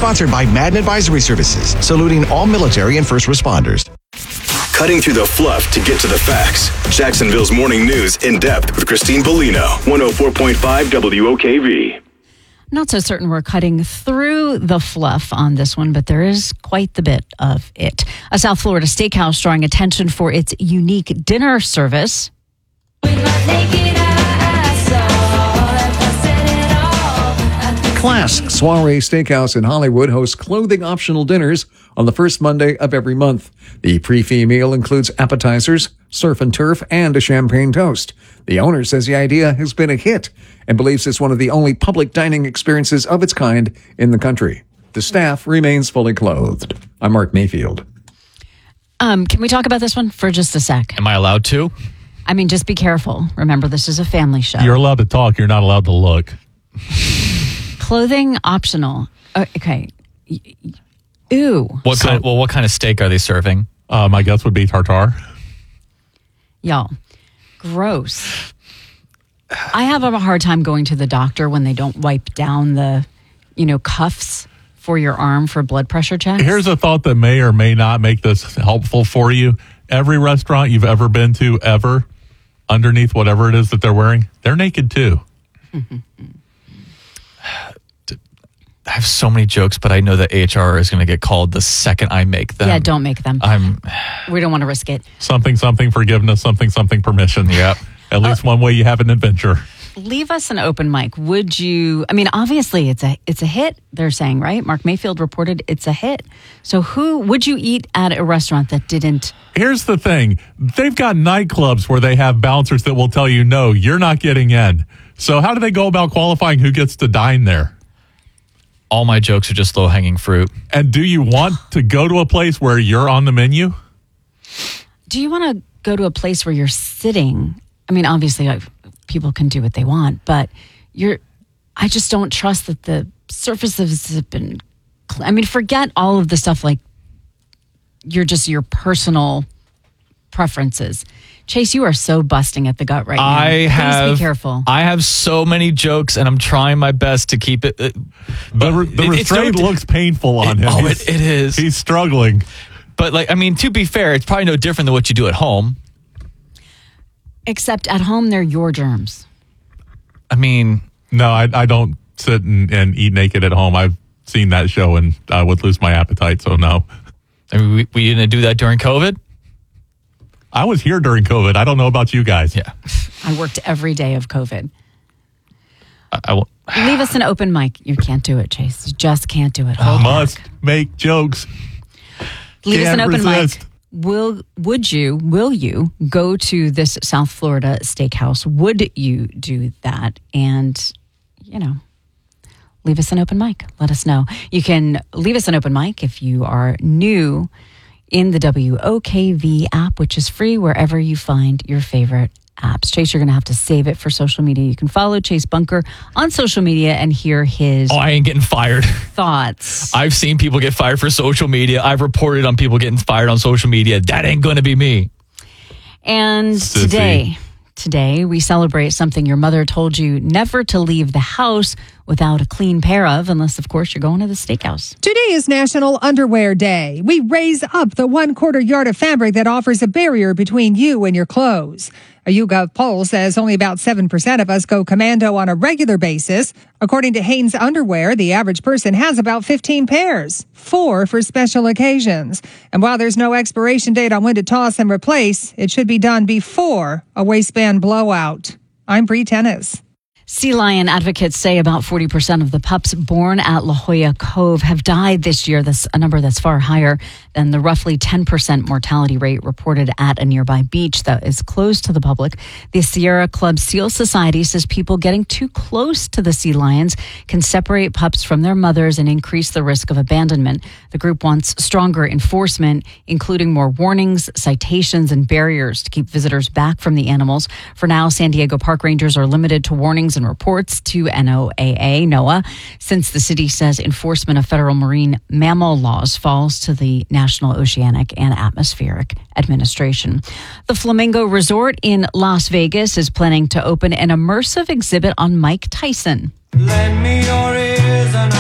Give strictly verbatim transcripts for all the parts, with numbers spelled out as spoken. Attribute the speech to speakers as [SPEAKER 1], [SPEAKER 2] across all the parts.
[SPEAKER 1] Sponsored by Madden Advisory Services, saluting all military and first responders.
[SPEAKER 2] Cutting through the fluff to get to the facts. Jacksonville's Morning News in depth with Christine Bellino, one oh four point five W O K V.
[SPEAKER 3] Not so certain we're cutting through the fluff on this one, but there is quite the bit of it. A South Florida steakhouse drawing attention for its unique dinner service.
[SPEAKER 4] Classic Soiree Steakhouse in Hollywood hosts clothing-optional dinners on the first Monday of every month. The pre-fee meal includes appetizers, surf and turf, and a champagne toast. The owner says the idea has been a hit and believes it's one of the only public dining experiences of its kind in the country. The staff remains fully clothed. I'm Mark Mayfield.
[SPEAKER 3] Um, can we talk about this one for just a sec?
[SPEAKER 5] Am I allowed to?
[SPEAKER 3] I mean, just be careful. Remember, this is a family show.
[SPEAKER 6] You're allowed to talk. You're not allowed to look.
[SPEAKER 3] Clothing optional. Uh, okay. Ew.
[SPEAKER 5] What
[SPEAKER 6] So-
[SPEAKER 5] kind? Well, what kind of steak are they serving?
[SPEAKER 6] Uh, my guess would be tartare.
[SPEAKER 3] Y'all. Gross. I have a hard time going to the doctor when they don't wipe down the, you know, cuffs for your arm for blood pressure checks.
[SPEAKER 6] Here's a thought that may or may not make this helpful for you. Every restaurant you've ever been to, ever, underneath whatever it is that they're wearing, they're naked too.
[SPEAKER 5] I have so many jokes, but I know that H R is going to get called the second I make them.
[SPEAKER 3] Yeah, don't make them.
[SPEAKER 5] I'm.
[SPEAKER 3] We don't want to risk it.
[SPEAKER 6] Something, something forgiveness, something, something permission.
[SPEAKER 5] Yep.
[SPEAKER 6] At least one way you have an adventure.
[SPEAKER 3] Leave us an open mic. Would you? I mean, obviously, it's a it's a hit. They're saying, right? Mark Mayfield reported it's a hit. So, who would you eat at a restaurant that didn't?
[SPEAKER 6] Here's the thing. They've got nightclubs where they have bouncers that will tell you, no, you're not getting in. So how do they go about qualifying who gets to dine there?
[SPEAKER 5] All my jokes are just low-hanging fruit.
[SPEAKER 6] And do you want to go to a place where you're on the menu?
[SPEAKER 3] Do you want to go to a place where you're sitting? I mean, obviously, like, people can do what they want, but you're. I just don't trust that the surfaces have been. Cl- I mean, forget all of the stuff like you're just your personal preferences. Chase, you are so busting at the gut right now.
[SPEAKER 5] I
[SPEAKER 3] Please
[SPEAKER 5] have.
[SPEAKER 3] be careful.
[SPEAKER 5] I have so many jokes, and I'm trying my best to keep it. Uh,
[SPEAKER 6] The, re- the
[SPEAKER 5] it- it's
[SPEAKER 6] restraint
[SPEAKER 5] no-
[SPEAKER 6] looks painful on
[SPEAKER 5] it-
[SPEAKER 6] him.
[SPEAKER 5] Oh,
[SPEAKER 6] He's-
[SPEAKER 5] it, it is.
[SPEAKER 6] He's struggling.
[SPEAKER 5] But like, I mean, to be fair, it's probably no different than what you do at home.
[SPEAKER 3] Except at home, they're your germs.
[SPEAKER 5] I mean,
[SPEAKER 6] No, I, I don't sit and, and eat naked at home. I've seen that show and I would lose my appetite, so no.
[SPEAKER 5] I mean, we, we didn't do that during COVID.
[SPEAKER 6] I was here during COVID. I don't know about you guys.
[SPEAKER 5] Yeah.
[SPEAKER 3] I worked every day of COVID.
[SPEAKER 5] I, I will-
[SPEAKER 3] Leave us an open mic. You can't do it, Chase. You just can't do it. Hold
[SPEAKER 6] Must
[SPEAKER 3] back.
[SPEAKER 6] make jokes.
[SPEAKER 3] Leave us an
[SPEAKER 6] Can't
[SPEAKER 3] open
[SPEAKER 6] resist.
[SPEAKER 3] mic. Will would you will you go to this South Florida steakhouse? Would you do that? And you know, leave us an open mic. Let us know. You can leave us an open mic if you are new in the W O K V app, which is free wherever you find your favorite apps. Chase, you're going to have to save it for social media. You can follow Chase Bunker on social media and hear his
[SPEAKER 5] oh, I ain't getting fired.
[SPEAKER 3] thoughts.
[SPEAKER 5] I've seen people get fired for social media. I've reported on people getting fired on social media. That ain't going to be me.
[SPEAKER 3] And
[SPEAKER 6] Sissy.
[SPEAKER 3] today, today we celebrate something your mother told you never to leave the house without a clean pair of, unless, of course, you're going to the steakhouse.
[SPEAKER 7] Today is National Underwear Day. We raise up the one quarter yard of fabric that offers a barrier between you and your clothes. A YouGov poll says only about seven percent of us go commando on a regular basis. According to Hanes Underwear, the average person has about fifteen pairs, four for special occasions. And while there's no expiration date on when to toss and replace, it should be done before a waistband blowout. I'm Bree Tennis.
[SPEAKER 3] Sea lion advocates say about forty percent of the pups born at La Jolla Cove have died this year. That's a number that's far higher than the roughly ten percent mortality rate reported at a nearby beach that is closed to the public. The Sierra Club Seal Society says people getting too close to the sea lions can separate pups from their mothers and increase the risk of abandonment. The group wants stronger enforcement, including more warnings, citations, and barriers to keep visitors back from the animals. For now, San Diego park rangers are limited to warnings and reports to N O A A, NOAA, since the city says enforcement of federal marine mammal laws falls to the National Oceanic and Atmospheric Administration. The Flamingo Resort in Las Vegas is planning to open an immersive exhibit on Mike Tyson.
[SPEAKER 8] Lend me your ears and I'll sing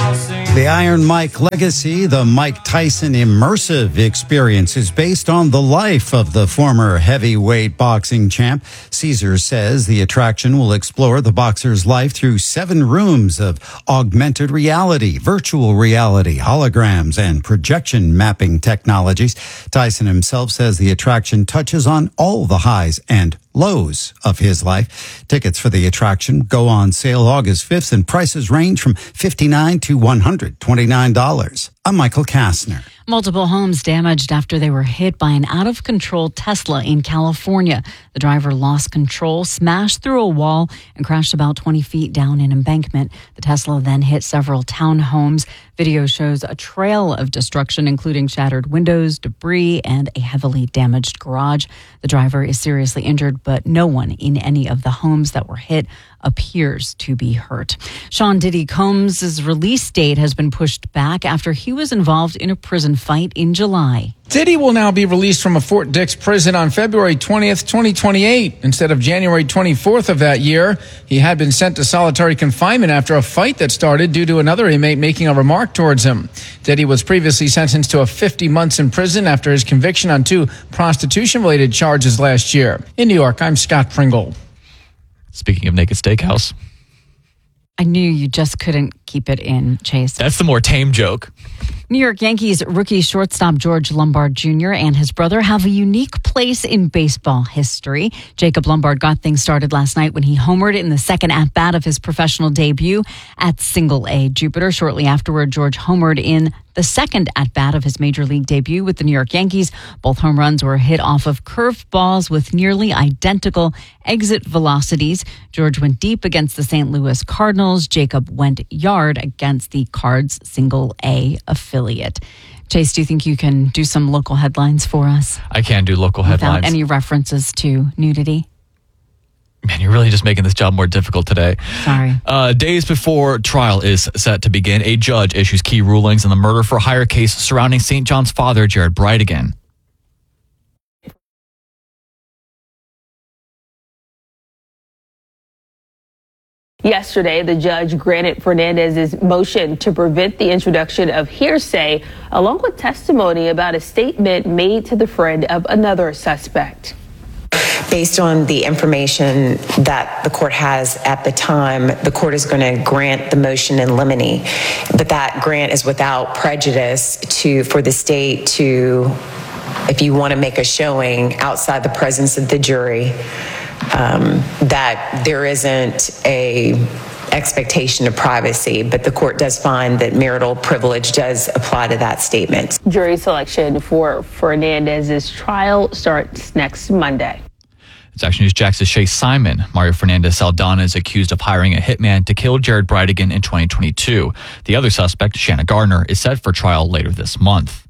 [SPEAKER 8] The Iron Mike Legacy, the Mike Tyson immersive experience, is based on the life of the former heavyweight boxing champ. Caesar says the attraction will explore the boxer's life through seven rooms of augmented reality, virtual reality, holograms, and projection mapping technologies. Tyson himself says the attraction touches on all the highs and lows of his life. Tickets for the attraction go on sale August fifth, and prices range from fifty-nine dollars to one hundred twenty-nine dollars. I'm Michael Kastner.
[SPEAKER 3] Multiple homes damaged after they were hit by an out-of-control Tesla in California. The driver lost control, smashed through a wall, and crashed about twenty feet down an embankment. The Tesla then hit several townhomes. Video shows a trail of destruction, including shattered windows, debris, and a heavily damaged garage. The driver is seriously injured, but no one in any of the homes that were hit appears to be hurt. Sean Diddy Combs' release date has been pushed back after he was involved in a prison fight in July.
[SPEAKER 9] Diddy will now be released from a Fort Dix prison on February twentieth, twenty twenty-eight, instead of January twenty-fourth of that year. He had been sent to solitary confinement after a fight that started due to another inmate making a remark towards him. Diddy was previously sentenced to a fifty months in prison after his conviction on two prostitution-related charges last year. In New York, I'm Scott Pringle.
[SPEAKER 5] Speaking of Naked Steakhouse.
[SPEAKER 3] I knew you just couldn't keep it in, Chase.
[SPEAKER 5] That's the more tame joke.
[SPEAKER 3] New York Yankees rookie shortstop George Lombard Junior and his brother have a unique place in baseball history. Jacob Lombard got things started last night when he homered in the second at-bat of his professional debut at Single A Jupiter. Shortly afterward, George homered in the second at-bat of his major league debut with the New York Yankees. Both home runs were hit off of curved balls with nearly identical exit velocities. George went deep against the Saint Louis Cardinals. Jacob went yard against the Cards Single A affiliate. Chase, do you think you can do some local headlines for us?
[SPEAKER 5] I can do local headlines.
[SPEAKER 3] Without any references to nudity?
[SPEAKER 5] Man, you're really just making this job more difficult today.
[SPEAKER 3] Sorry.
[SPEAKER 5] Uh, days before trial is set to begin, a judge issues key rulings in the murder for hire case surrounding Saint John's father, Jared Bridegan.
[SPEAKER 10] Yesterday, the judge granted Fernandez's motion to prevent the introduction of hearsay, along with testimony about a statement made to the friend of another suspect.
[SPEAKER 11] Based on the information that the court has at the time, the court is going to grant the motion in limine, but that grant is without prejudice to for the state to, if you want to make a showing outside the presence of the jury, um, that there isn't a expectation of privacy, but the court does find that marital privilege does apply to that statement.
[SPEAKER 10] Jury selection for Fernandez's trial starts next Monday.
[SPEAKER 5] It's Action News Jax's Shay Simon. Mario Fernandez Saldana is accused of hiring a hitman to kill Jared Bridegan in twenty twenty-two. The other suspect, Shanna Gardner, is set for trial later this month.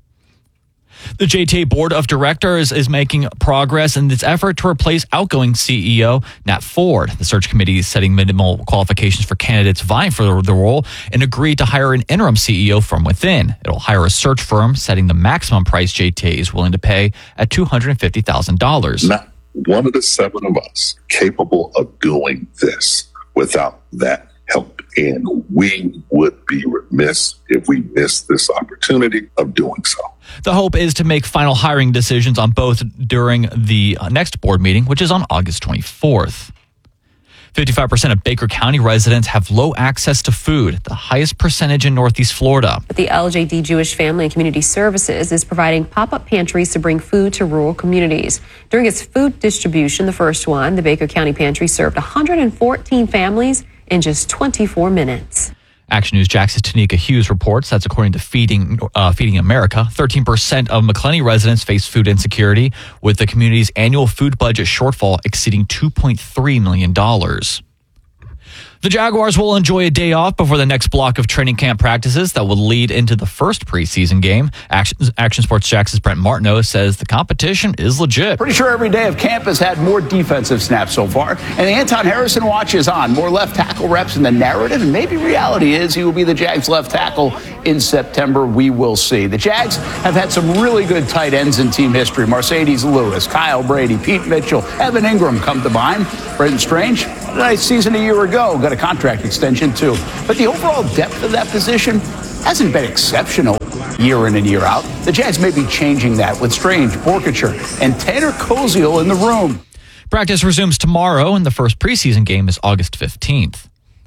[SPEAKER 5] The J T A Board of Directors is making progress in its effort to replace outgoing C E O Nat Ford. The search committee is setting minimal qualifications for candidates vying for the role and agreed to hire an interim C E O from within. It'll hire a search firm, setting the maximum price J T A is willing to pay at two hundred fifty thousand dollars.
[SPEAKER 12] Not one of the seven of us capable of doing this without that help. And we would be remiss if we missed this opportunity of doing so.
[SPEAKER 5] The hope is to make final hiring decisions on both during the next board meeting, which is on August twenty-fourth. fifty-five percent of Baker County residents have low access to food, the highest percentage in Northeast Florida.
[SPEAKER 13] The L J D Jewish Family and Community Services is providing pop-up pantries to bring food to rural communities. During its food distribution, the first one, the Baker County Pantry served one hundred fourteen families in just twenty-four minutes.
[SPEAKER 5] Action News Jax's Tanika Hughes reports that's according to Feeding uh, Feeding America. thirteen percent of McClenny residents face food insecurity, with the community's annual food budget shortfall exceeding two point three million dollars. The Jaguars will enjoy a day off before the next block of training camp practices that will lead into the first preseason game. Action, Action Sports Jax's Brent Martineau says the competition is legit.
[SPEAKER 14] Pretty sure every day of camp has had more defensive snaps so far. And the Anton Harrison watch is on. More left tackle reps in the narrative, and maybe reality is he will be the Jags left tackle in September. We will see. The Jags have had some really good tight ends in team history. Mercedes Lewis, Kyle Brady, Pete Mitchell, Evan Ingram come to mind. Brendan Strange, a nice season a year ago. Got a contract extension too. But the overall depth of that position, hasn't been exceptional year in and year out. The Jags may be changing that with Strange, Borkature, and Tanner Koziel in the room.
[SPEAKER 5] Practice resumes tomorrow, and the first preseason game is August fifteenth.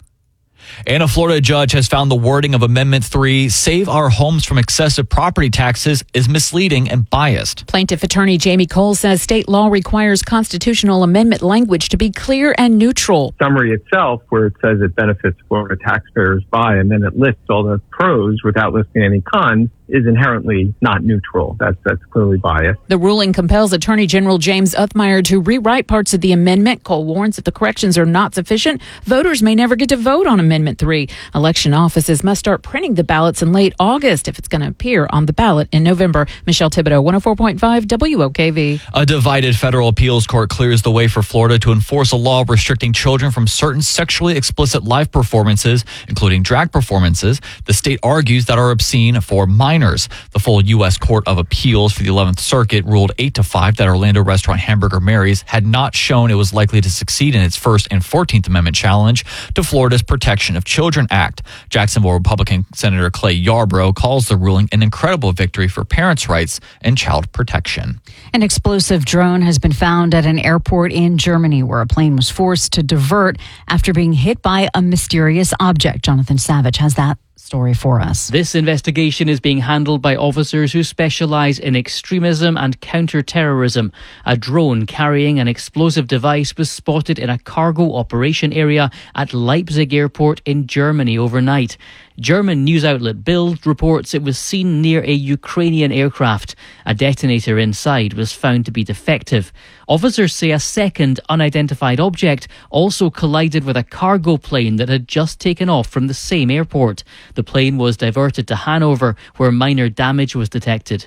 [SPEAKER 5] And a Florida judge has found the wording of Amendment three, Save Our Homes from Excessive Property Taxes, is misleading and biased.
[SPEAKER 15] Plaintiff attorney Jamie Cole says state law requires constitutional amendment language to be clear and neutral.
[SPEAKER 16] Summary itself, where it says it benefits Florida taxpayers by, and then it lists all the pros without listing any cons, is inherently not neutral. That's that's clearly biased.
[SPEAKER 15] The ruling compels Attorney General James Uthmire to rewrite parts of the amendment. Cole warns if the corrections are not sufficient, voters may never get to vote on Amendment three. Election offices must start printing the ballots in late August if it's going to appear on the ballot in November. Michelle Thibodeau, one oh four point five W O K V.
[SPEAKER 5] A divided federal appeals court clears the way for Florida to enforce a law restricting children from certain sexually explicit live performances, including drag performances. The state argues that are obscene for minors. The full U S Court of Appeals for the eleventh Circuit ruled eight to five that Orlando restaurant Hamburger Mary's had not shown it was likely to succeed in its First and fourteenth Amendment challenge to Florida's Protection of Children Act. Jacksonville Republican Senator Clay Yarbrough calls the ruling an incredible victory for parents' rights and child protection.
[SPEAKER 3] An explosive drone has been found at an airport in Germany where a plane was forced to divert after being hit by a mysterious object. Jonathan Savage has that story for us.
[SPEAKER 17] This investigation is being handled by officers who specialize in extremism and counter-terrorism. A drone carrying an explosive device was spotted in a cargo operation area at Leipzig Airport in Germany overnight. German news outlet Bild reports it was seen near a Ukrainian aircraft. A detonator inside was found to be defective. Officers say a second unidentified object also collided with a cargo plane that had just taken off from the same airport. The plane was diverted to Hanover, where minor damage was detected.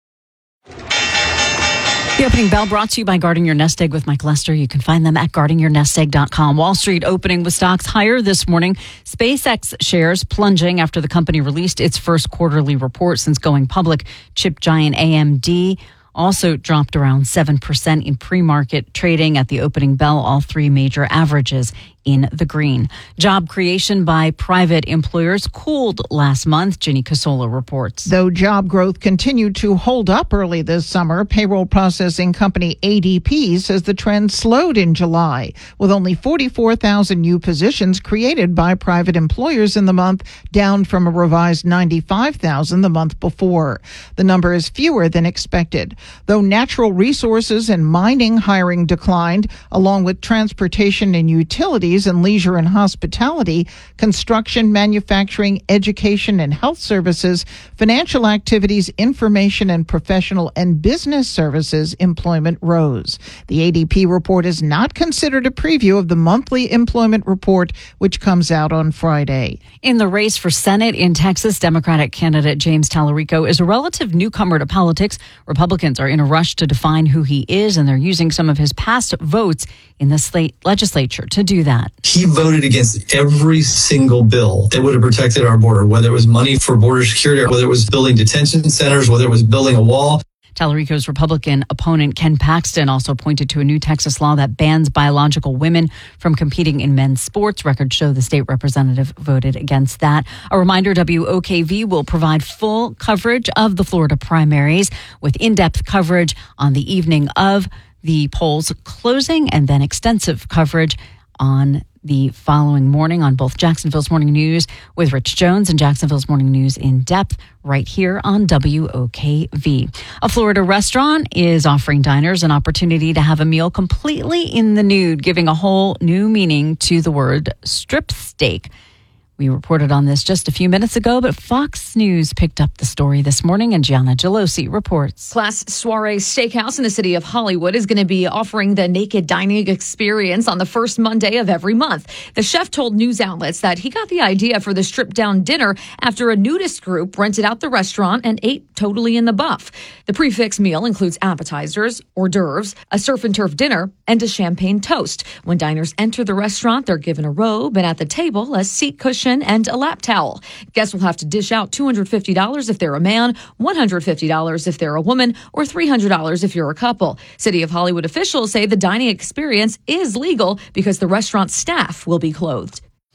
[SPEAKER 3] The opening bell brought to you by Guarding Your Nest Egg with Mike Lester. You can find them at guarding your nest egg dot com. Wall Street opening with stocks higher this morning. SpaceX shares plunging after the company released its first quarterly report since going public. Chip giant A M D also dropped around seven percent in pre-market trading at the opening bell. All three major averages in the green. Job creation by private employers cooled last month. Ginny Casola reports.
[SPEAKER 18] Though job growth continued to hold up early this summer, payroll processing company A D P says the trend slowed in July, with only forty-four thousand new positions created by private employers in the month, down from a revised ninety-five thousand the month before. The number is fewer than expected. Though natural resources and mining hiring declined, along with transportation and utilities and leisure and hospitality, construction, manufacturing, education and health services, financial activities, information and professional and business services employment rose. The A D P report is not considered a preview of the monthly employment report, which comes out on Friday.
[SPEAKER 3] In the race for Senate in Texas, Democratic candidate James Tallarico is a relative newcomer to politics. Republicans are in a rush to define who he is, and they're using some of his past votes in the state legislature to do that.
[SPEAKER 19] He voted against every single bill that would have protected our border, whether it was money for border security, or whether it was building detention centers, whether it was building a wall.
[SPEAKER 3] Tallarico's Republican opponent Ken Paxton also pointed to a new Texas law that bans biological women from competing in men's sports. Records show the state representative voted against that. A reminder, W O K V will provide full coverage of the Florida primaries with in-depth coverage on the evening of the polls closing and then extensive coverage on the following morning on both Jacksonville's Morning News with Rich Jones and Jacksonville's Morning News in depth right here on W O K V. A Florida restaurant is offering diners an opportunity to have a meal completely in the nude, giving a whole new meaning to the word strip steak. We reported on this just a few minutes ago, but Fox News picked up the story this morning, and Gianna Gelosi reports.
[SPEAKER 20] Class Soiree Steakhouse in the city of Hollywood is going to be offering the naked dining experience on the first Monday of every month. The chef told news outlets that he got the idea for the stripped-down dinner after a nudist group rented out the restaurant and ate totally in the buff. The prix-fixe meal includes appetizers, hors d'oeuvres, a surf and turf dinner, and a champagne toast. When diners enter the restaurant, they're given a robe, and at the table, a seat cushion and a lap towel. Guests will have to dish out two hundred fifty dollars if they're a man, one hundred fifty dollars if they're a woman, or three hundred dollars if you're a couple. City of Hollywood officials say the dining experience is legal because the restaurant staff will be clothed.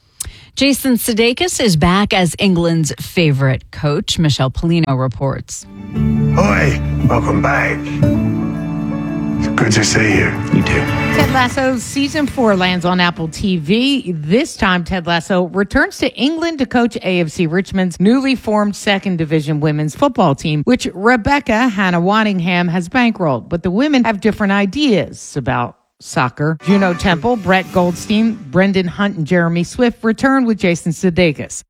[SPEAKER 3] Jason Sudeikis is back as England's favorite coach. Michelle Polino reports.
[SPEAKER 21] Oi, welcome back. It's good to see you. You too.
[SPEAKER 22] Ted Lasso's season four lands on Apple T V. This time, Ted Lasso returns to England to coach A F C Richmond's newly formed second division women's football team, which Rebecca Hannah Waddingham has bankrolled. But the women have different ideas about soccer. Juno Temple, Brett Goldstein, Brendan Hunt, and Jeremy Swift return with Jason Sudeikis.